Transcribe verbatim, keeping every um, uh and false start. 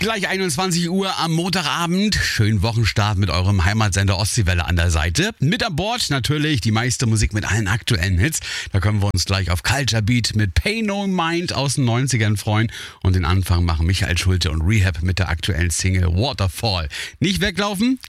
Gleich einundzwanzig Uhr am Montagabend. Schönen Wochenstart mit eurem Heimatsender Ostseewelle an der Seite. Mit an Bord natürlich die meiste Musik mit allen aktuellen Hits. Da können wir uns gleich auf Culture Beat mit Pay No Mind aus den neunzigern freuen. Und den Anfang machen Michael Schulte und Rehab mit der aktuellen Single Waterfall. Nicht weglaufen,